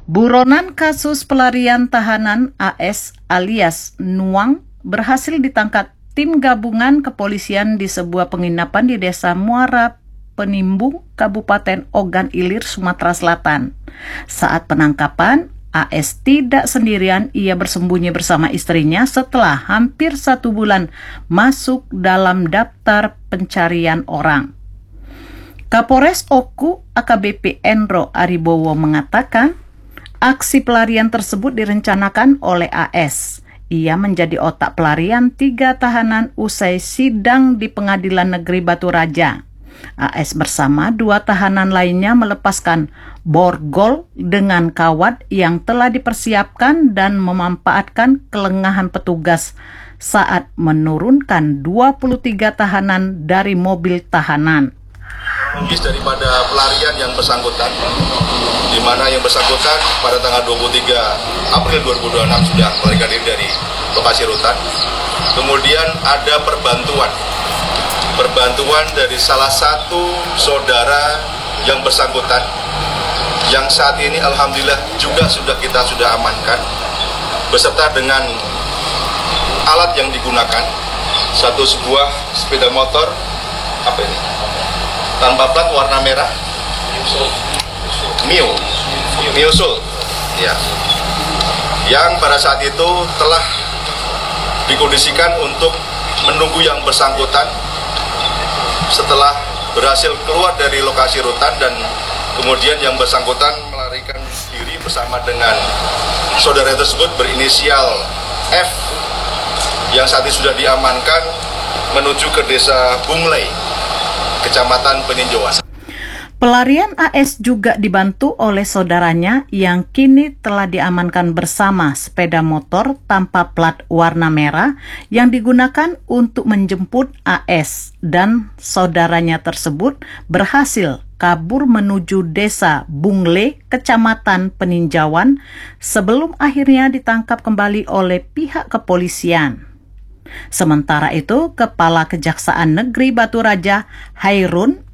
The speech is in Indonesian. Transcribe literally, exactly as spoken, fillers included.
Buronan kasus pelarian tahanan A S alias Nuang berhasil ditangkap tim gabungan kepolisian di sebuah penginapan di Desa Muara Penimbung, Kabupaten Ogan Ilir, Sumatera Selatan. Saat penangkapan, A S tidak sendirian, ia bersembunyi bersama istrinya setelah hampir satu bulan masuk dalam daftar pencarian orang. Kapolres Oku A K B P Endro Aribowo mengatakan, aksi pelarian tersebut direncanakan oleh A S. Ia menjadi otak pelarian tiga tahanan usai sidang di Pengadilan Negeri Batu Raja. A S bersama dua tahanan lainnya melepaskan borgol dengan kawat yang telah dipersiapkan dan memanfaatkan kelengahan petugas saat menurunkan dua puluh tiga tahanan dari mobil tahanan. Daripada pelarian yang bersangkutan, di mana yang bersangkutan pada tanggal dua puluh tiga April dua ribu dua puluh enam sudah melarikan diri dari lokasi rutan. Kemudian ada perbantuan, perbantuan dari salah satu saudara yang bersangkutan, yang saat ini alhamdulillah juga sudah kita sudah amankan, beserta dengan alat yang digunakan, satu sebuah sepeda motor, apa ini? Tanpa plat warna merah, Mio, Mio Soul, ya, yang pada saat itu telah dikondisikan untuk menunggu yang bersangkutan setelah berhasil keluar dari lokasi rutan, dan kemudian yang bersangkutan melarikan diri bersama dengan saudara tersebut berinisial F yang saat ini sudah diamankan menuju ke desa Bunglei, Kecamatan Peninjauan. Pelarian A S juga dibantu oleh saudaranya yang kini telah diamankan bersama sepeda motor tanpa plat warna merah yang digunakan untuk menjemput A S, dan saudaranya tersebut berhasil kabur menuju desa Bunglei, Kecamatan Peninjauan, sebelum akhirnya ditangkap kembali oleh pihak kepolisian. Sementara itu, Kepala Kejaksaan Negeri Batu Raja, Hairun